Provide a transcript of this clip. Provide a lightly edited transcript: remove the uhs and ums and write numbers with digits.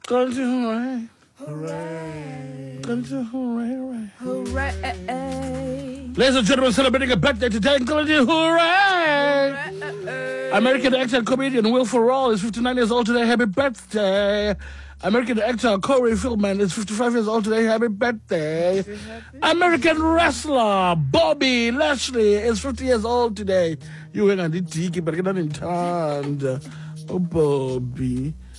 Country, hooray. Hooray. Country, hooray, hooray. Hooray. Ladies and gentlemen, celebrating a birthday today. Country, hooray. American actor and comedian Will Ferrell is 59 years old today. Happy birthday. American actor Corey Feldman is 55 years old today. Happy birthday. American wrestler Bobby Lashley is 50 years old today. You ain't got the tiki, but get on in time. Oh, Bobby.